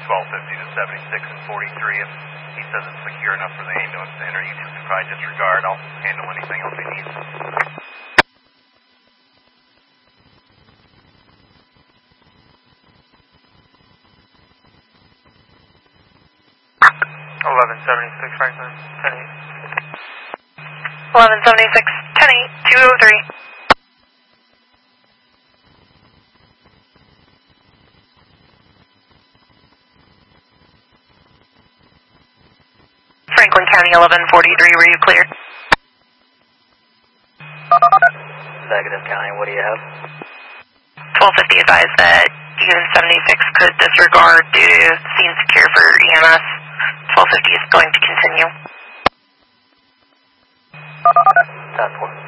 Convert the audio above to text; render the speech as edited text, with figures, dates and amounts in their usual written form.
1250 to 76 and 43. If he says it's secure enough for the ambulance to enter, you two can probably disregard. I'll handle anything else he needs. 1176 Franklin, 10-8. 1176, 10-8, 203. Franklin County, 1143, were you clear? Negative County, what do you have? 1250 advised that unit 76 could disregard due to scene secure for EMS. 1250 is going to continue. Task force.